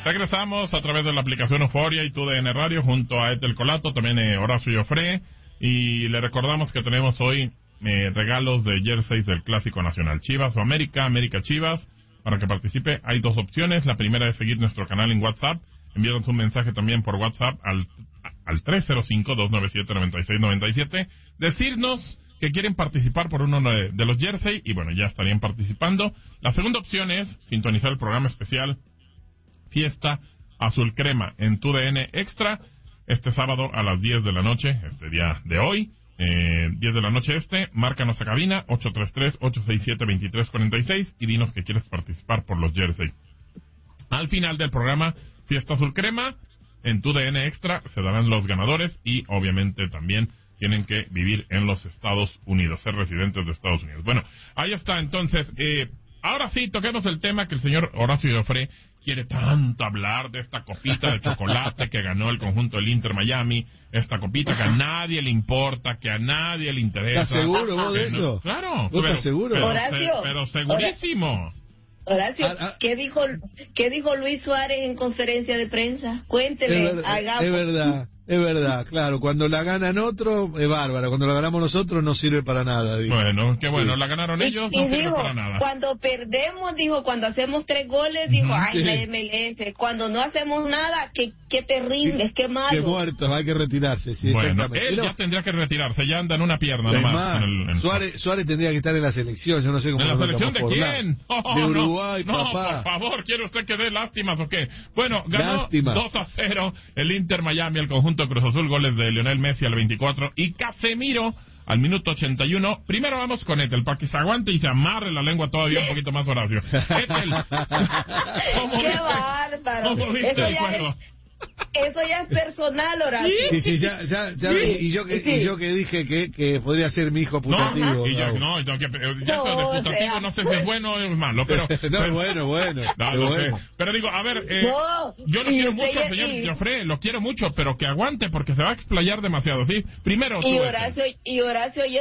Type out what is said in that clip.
Regresamos a través de la aplicación Euforia y TUDN Radio junto a Ethel Colato, también Horacio Joffre, y le recordamos que tenemos hoy regalos de jerseys del Clásico Nacional, Chivas o América, América Chivas. Para que participe hay dos opciones. La primera es seguir nuestro canal en WhatsApp. Envíanos un mensaje también por WhatsApp al 305-297-9697. Decirnos que quieren participar por uno de los jerseys y bueno, ya estarían participando. La segunda opción es sintonizar el programa especial Fiesta Azul Crema en TUDN Extra este sábado a las 10 de la noche, este día de hoy, 10 de la noche márcanos a cabina 833-867-2346 y dinos que quieres participar por los jerseys. Al final del programa Fiesta Azul Crema en TUDN Extra se darán los ganadores y obviamente también tienen que vivir en los Estados Unidos, ser residentes de Estados Unidos. Bueno, ahí está entonces. Ahora sí, toquemos el tema que el señor Horacio Joffre quiere tanto hablar de esta copita de chocolate que ganó el conjunto del Inter Miami, esta copita que a nadie le importa, que a nadie le interesa. ¿Estás seguro vos de eso? Claro. ¿Vos estás seguro? Pero segurísimo. Horacio, ¿qué dijo Luis Suárez en conferencia de prensa? Cuéntele, hagamos. Es verdad, claro, cuando la ganan otro es bárbaro, cuando la ganamos nosotros no sirve para nada. Digo. Bueno, qué bueno, la ganaron ellos, no sirve dijo, para nada. Cuando perdemos, dijo, cuando hacemos 3 goles, dijo, ay, sí. La MLS, cuando no hacemos nada, qué terribles, qué malo. Qué muertos, hay que retirarse, sí, bueno, exactamente. Él ya tendría que retirarse, ya anda en una pierna nomás. Suárez tendría que estar en la selección, yo no sé cómo. ¿En la selección de quién? De Uruguay, no, papá. por favor, ¿quiere usted que dé lástimas o qué? Bueno, ganó 2-0 el Inter Miami, el conjunto Cruz Azul, goles de Lionel Messi al 24 y Casemiro al minuto 81. Primero vamos con Ethel, para que se aguante y se amarre la lengua todavía un poquito más, Horacio. Ethel, ¡qué bárbaro! Eso ya es personal, Horacio. Sí, ya y yo que dije que podría ser mi hijo putativo. Ya eso de putativo no sé si es bueno o es malo, pero... bueno. Pero digo, a ver, yo lo quiero mucho, señor Joffre, lo quiero mucho, pero que aguante porque se va a explayar demasiado, ¿sí? Primero tú, Horacio,